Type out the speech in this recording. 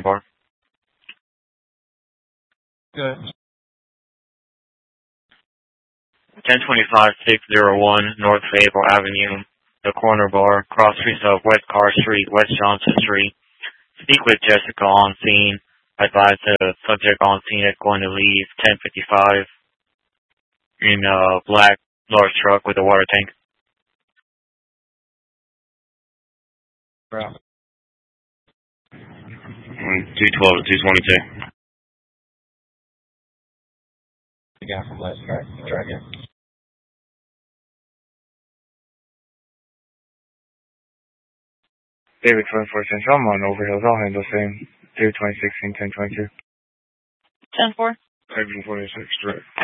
bar. Good. 1025-601 North Fable Avenue, the corner bar, cross streets of West Carr Street, West Johnson Street. Speak with Jessica on scene. Advise the subject on scene is going to leave 10:55 in a black large truck with a water tank. Brown. 212 to 222. The guy from last track. Try again. David 24 Central, I'm on Overhills. I'll handle same. 226 and 1022. 10-4. Exit 46, direct.